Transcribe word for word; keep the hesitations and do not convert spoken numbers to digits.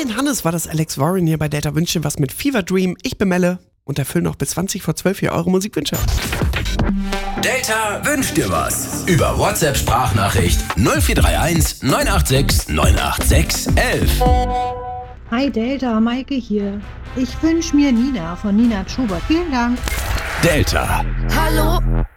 Moin Hannes, war das Alex Warren hier bei Delta Wünsche was mit Fever Dream. Ich bin Melle und erfülle noch bis zwanzig vor zwölf hier eure Musikwünsche. Delta wünscht dir was. Über WhatsApp-Sprachnachricht null vier drei eins neun acht sechs neun acht sechs eins eins. Hi Delta, Maike hier. Ich wünsche mir Nina von Nina Schubert. Vielen Dank. Delta. Hallo?